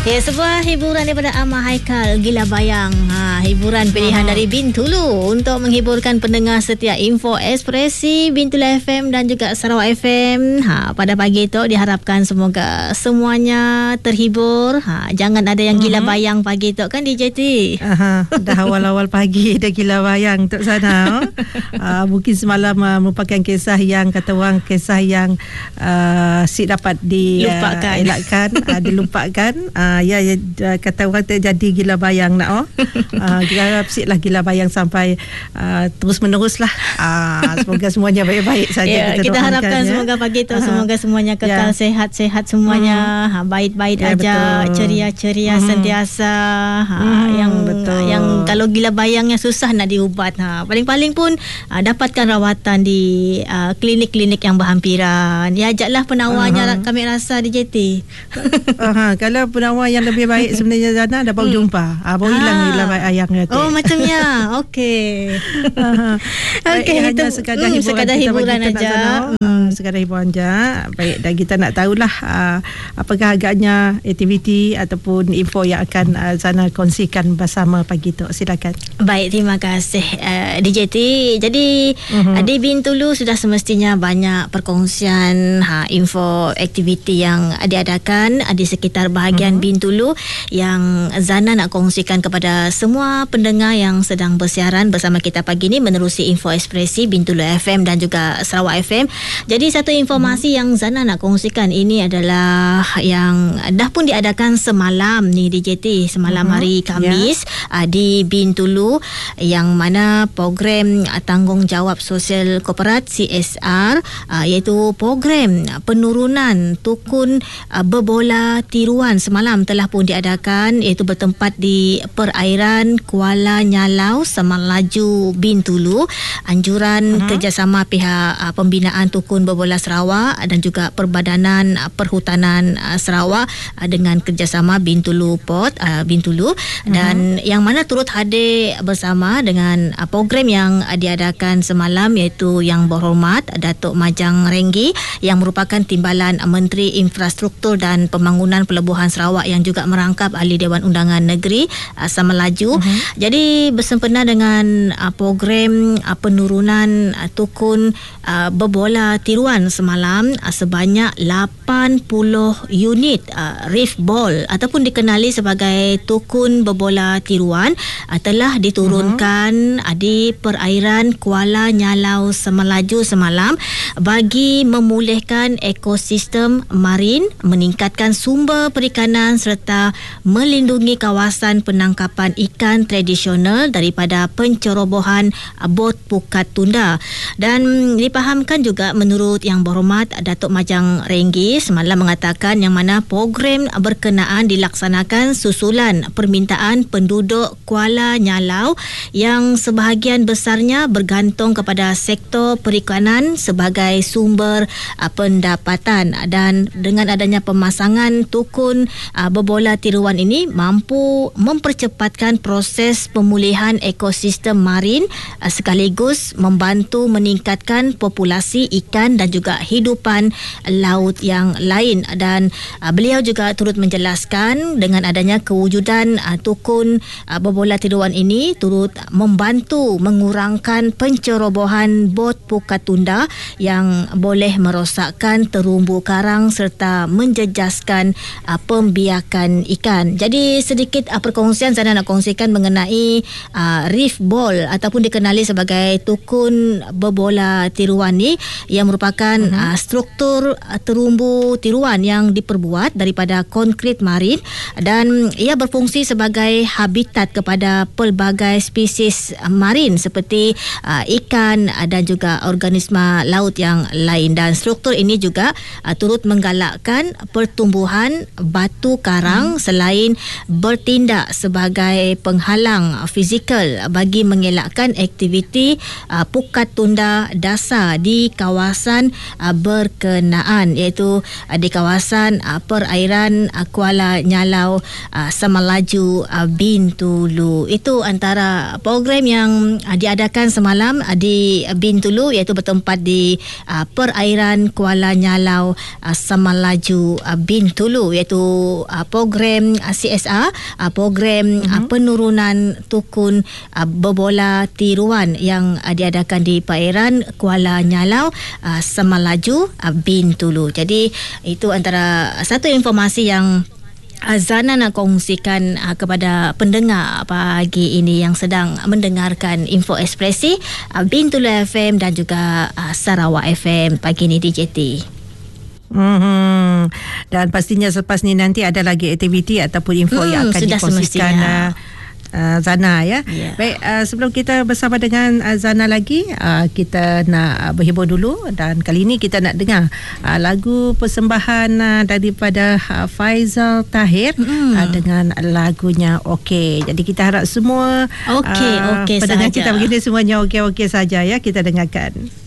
Ya, sebuah hiburan daripada Ahmad Haikal, Gila Bayang. Hiburan pilihan dari Bintulu untuk menghiburkan pendengar setia Info Ekspresi Bintulu FM dan juga Sarawak FM. Pada pagi itu diharapkan semoga semuanya terhibur. Jangan ada yang gila bayang pagi itu kan DJ T. Dah awal-awal pagi dah gila bayang tok sana. Mungkin semalam merupakan kisah yang kata orang kisah yang si dapat dielakkan, dilupakan. Ya, kata orang terjadi gila bayang nak. Kita harap siklah gila bayang sampai terus menerus lah. Semoga semuanya baik-baik saja. Kita harapkan semoga pagi itu semoga semuanya kekal sehat-sehat semuanya. Baik-baik aja, ceria-ceria sentiasa. Yang kalau gila bayangnya susah nak diubat. Paling-paling pun dapatkan rawatan di klinik-klinik yang berhampiran. Ya, ajaklah penawarnya kami rasa di JT. Kalau penawar yang lebih baik sebenarnya Zana dah baru jumpa. Baru hilang gila bayang kata. Oh, macamnya. Okey. Okey, itu sekadar hiburan aja. Sekadar hiburan aja. Baik, dan kita nak tahulah apakah agaknya aktiviti ataupun info yang akan Zana kongsikan bersama pagi tu. Silakan. Baik, terima kasih DJ T. Jadi di Bintulu sudah semestinya banyak perkongsian info aktiviti yang diadakan di sekitar bahagian Bintulu yang Zana nak kongsikan kepada semua pendengar yang sedang bersiaran bersama kita pagi ni menerusi Info Ekspresi Bintulu FM dan juga Sarawak FM. Jadi satu informasi yang Zana nak kongsikan ini adalah yang dah pun diadakan semalam ni di JT, semalam hari Khamis di Bintulu, yang mana program tanggungjawab sosial korporat CSR iaitu program penurunan tukun berbola tiruan semalam telah pun diadakan, iaitu bertempat di perairan Kuala Nyalau, Semenlaju, Bintulu. Anjuran kerjasama pihak pembinaan tukun berbola Sarawak dan juga Perbadanan Perhutanan Sarawak dengan kerjasama Bintulu Port Bintulu, dan yang mana turut hadir bersama dengan program yang diadakan semalam iaitu Yang Berhormat Datuk Majang Renggi yang merupakan Timbalan Menteri Infrastruktur dan Pembangunan Pelebuhan Sarawak yang juga merangkap Ahli Dewan Undangan Negeri Semenlaju. Jadi bersempena dengan program penurunan tukun berbola tiruan semalam, sebanyak 80 unit reef ball ataupun dikenali sebagai tukun berbola tiruan telah diturunkan di perairan Kuala Nyalau, Semenlaju semalam bagi memulihkan ekosistem marin, meningkatkan sumber perikanan serta melindungi kawasan penangkapan ikan tradisional daripada pencerobohan bot pukat tunda. Dan dipahamkan juga menurut Yang Berhormat Datuk Majang Renggi semalam mengatakan yang mana program berkenaan dilaksanakan susulan permintaan penduduk Kuala Nyalau yang sebahagian besarnya bergantung kepada sektor perikanan sebagai sumber pendapatan, dan dengan adanya pemasangan tukun berbola tiruan ini mampu mempercepatkan proses pemulihan ekosistem marin sekaligus membantu meningkatkan populasi ikan dan juga hidupan laut yang lain. Dan beliau juga turut menjelaskan dengan adanya kewujudan tukun berbola tiruan ini turut membantu mengurangkan pencerobohan bot pukat tunda yang boleh merosakkan terumbu karang serta menjejaskan pembiakan ikan. Jadi sedikit perkongsian saya nak kongsikan mengenai reef ball ataupun dikenali sebagai tukun berbola tiruan ni, yang merupakan struktur terumbu tiruan yang diperbuat daripada konkrit marin dan ia berfungsi sebagai habitat kepada pelbagai spesies marin seperti ikan dan juga organisma laut yang lain. Dan struktur ini juga turut menggalakkan pertumbuhan batu karang selain bertindak sebagai penghalang fizikal bagi mengelakkan aktiviti pukat tunda dasar di kawasan kawasan berkenaan, iaitu di kawasan perairan Kuala Nyalau, Semalaju, Bintulu. Itu antara program yang diadakan semalam di Bintulu, iaitu bertempat di perairan Kuala Nyalau, Semalaju, Bintulu, iaitu program CSR, program penurunan tukun berbola tiruan yang diadakan di perairan Kuala Nyalau, Semalaju, Bintulu. Jadi itu antara satu informasi yang Zana nak kongsikan kepada pendengar pagi ini yang sedang mendengarkan Info Ekspresi Bintulu FM dan juga Sarawak FM pagi ini DJT. Dan pastinya selepas ni nanti ada lagi aktiviti ataupun info yang akan dikongsikan Zana ya. Baik, sebelum kita bersama dengan Zana lagi, kita nak berhibur dulu, dan kali ini kita nak dengar lagu persembahan daripada Faizal Tahir dengan lagunya Okey. Jadi kita harap semua okey pendengar saja. kita begini semuanya okey-okey saja ya. Kita dengarkan.